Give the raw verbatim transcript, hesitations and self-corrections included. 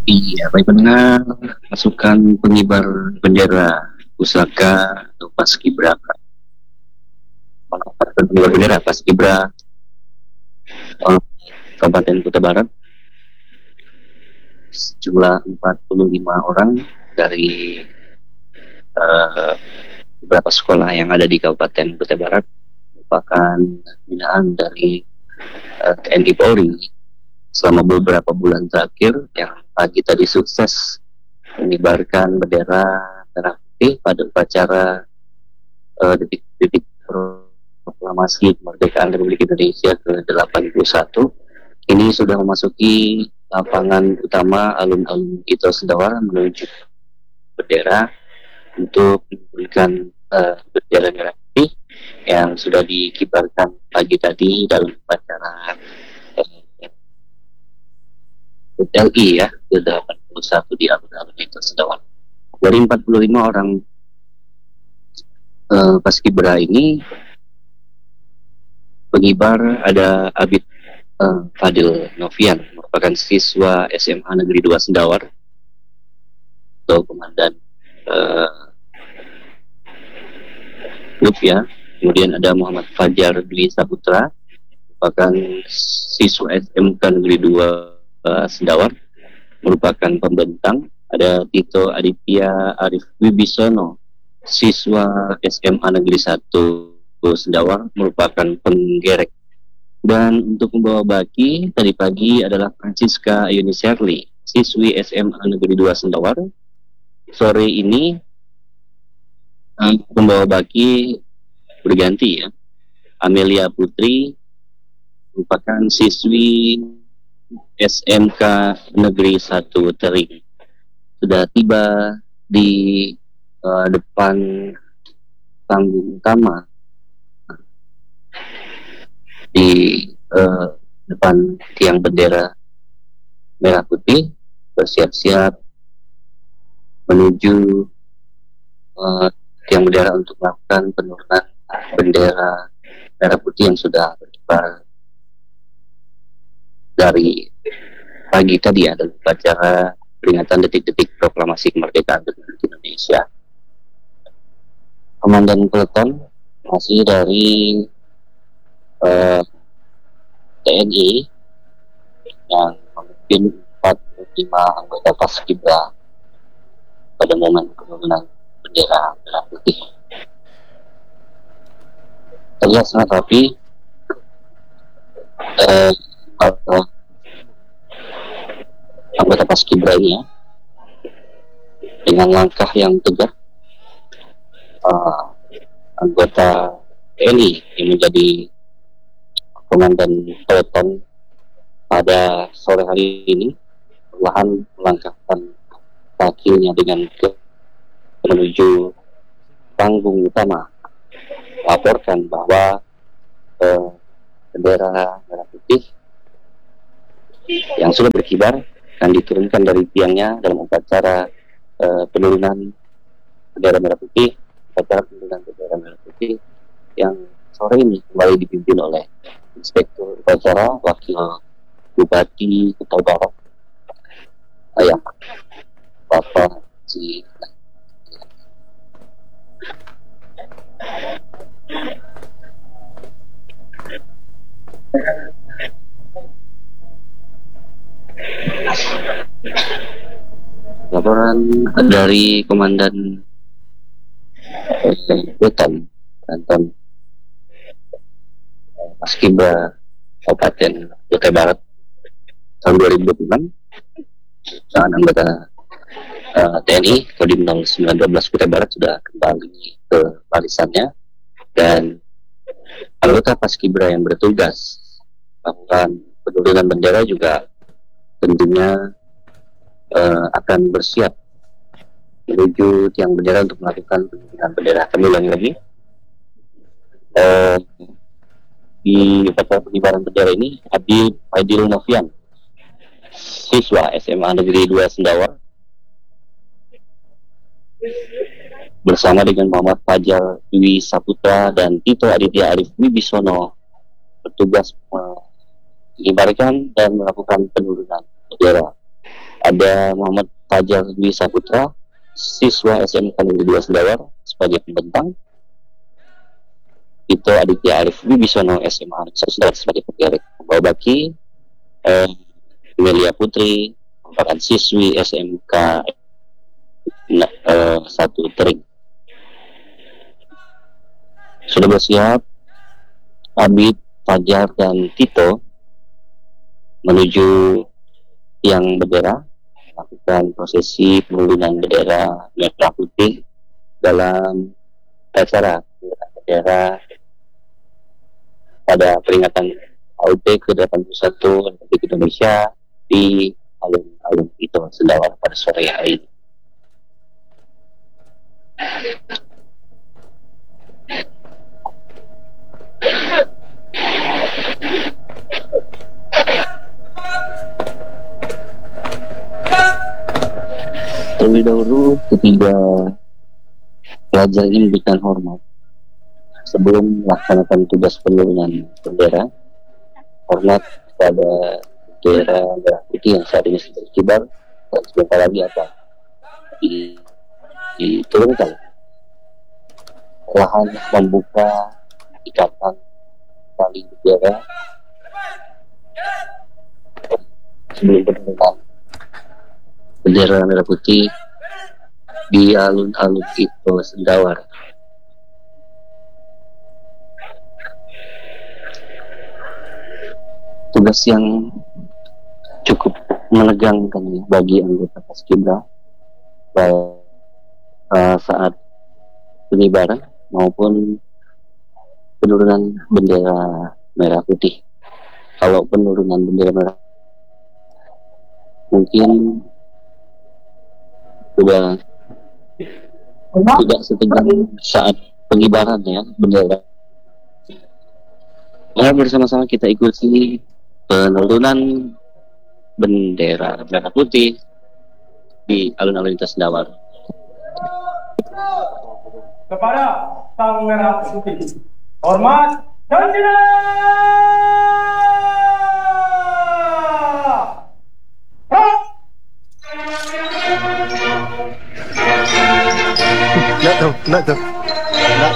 Iya, baik pendengar, pasukan pengibar bendera pusaka atau paskibraka. Pasukan pengibar bendera paskibra eh, Kabupaten Kutai Barat sejumlah empat puluh lima orang dari eh, beberapa sekolah yang ada di Kabupaten Kutai Barat merupakan binaan dari eh, T N I Polri selama beberapa bulan terakhir yang pagi tadi sukses mengibarkan bendera merah putih pada upacara eh, detik-detik proklamasi kemerdekaan Republik Indonesia ke delapan puluh satu. Ini sudah memasuki lapangan utama alun-alun Ito Sendawar menuju bendera untuk memberikan uh, bendera merah putih yang sudah dikibarkan pagi tadi dalam upacara uh, L I ya ke delapan puluh satu di alun-alun Ito Sendawar. Dari empat puluh lima orang uh, paskibra ini pengibar ada Abid uh, Fadil Novian, merupakan siswa S M A Negeri dua Sendawar atau komandan uh, grup ya. Kemudian ada Muhammad Fajar Dwi Saputra, merupakan siswa S M K Negeri dua uh, Sendawar, merupakan pembentang. Ada Tito Aditya Arif Wibisono, siswa S M A Negeri satu Sendawar, merupakan penggerek. Dan untuk membawa baki tadi pagi adalah Francisca Ayuni Sherly, siswi S M A Negeri dua Sendawar. Sore ini uh, membawa baki berganti ya. Amelia Putri merupakan siswi S M K Negeri satu Tering, sudah tiba di uh, depan panggung utama di uh, depan tiang bendera merah putih, bersiap-siap menuju uh, tiang bendera untuk melakukan penurunan bendera merah putih yang sudah berkibar dari pagi tadi ya, dalam upacara peringatan detik-detik proklamasi kemerdekaan Republik Indonesia. Komandan peleton masih dari uh, T N I yang memimpin empat puluh lima anggota paskibra pada momen penurunan bendera merah putih. Terlihat sangat rapi. Eh, uh, anggota paskibra ini ya, dengan langkah yang tegak. Uh, anggota T N I yang menjadi komandan peleton pada sore hari ini perlahan melangkahkan kakinya dengan ke menuju panggung utama, laporkan bahwa eh, bendera merah putih yang sudah berkibar akan diturunkan dari tiangnya dalam upacara eh, penurunan bendera merah putih, upacara penurunan bendera merah putih yang sore ini kembali dipimpin oleh Inspektur Upacara Wakil Bupati Kutai Barat Ayam Bapak Haji. Laporan dari Komandan Weton Anton Paskibra Kabupaten Kutai Barat tahun dua ribu dua puluh enam, saat anggota uh, T N I Kodim nol sembilan satu dua Kutai Barat sudah kembali ke barisannya, dan anggota Paskibra yang bertugas melakukan penurunan bendera juga tentunya uh, akan bersiap menuju tiang bendera untuk melakukan penurunan bendera. Kami ulangi lagi, uh, di upacara pengibaran bendera ini Abid Fadil Novian, siswa S M A Negeri dua Sendawar, bersama dengan Muhammad Fajar Dwi Saputra dan Tito Aditya Arif Wibisono bertugas mengibarkan dan melakukan penurunan bendera. Ada Muhammad Fajar Dwi Saputra, siswa S M K Negeri dua Sendawar sebagai pembentang. Itu Aditya Arif Wibisono S M A satu Sendawar sebagai penggerak. Pembawa baki eh, Melia Putri merupakan siswi S M K eh, satu Tering. Sudah bersiap Abid, Fajar, dan Tito menuju tiang bendera, melakukan prosesi penurunan bendera merah putih dalam acara penurunan bendera pada peringatan H U T ke delapan puluh satu Republik Indonesia di alun-alun itu Sendawar pada sore hari ini. Terlebih dahulu ketiga pelajar ini memberikan hormat sebelum melaksanakan tugas penurunan bendera. Hormat kepada bendera merah putih yang saat ini sudah berkibar dan sebentar lagi akan diturunkan. Perlahan membuka ikatan tali bendera sebelum penurunan bendera merah putih di alun-alun itu Sendawar. Tugas yang cukup menegangkan bagi anggota Paskibra baik uh, saat pengibaran maupun penurunan bendera merah putih. Kalau penurunan bendera merah mungkin sudah tidak setegang saat pengibaran ya bendera. Mari bersama-sama kita ikuti penurunan bendera merah putih di alun-alun lintas Sendawar. Kepada Sang Merah Putih, hormat dan Nak tu, nak tu, nak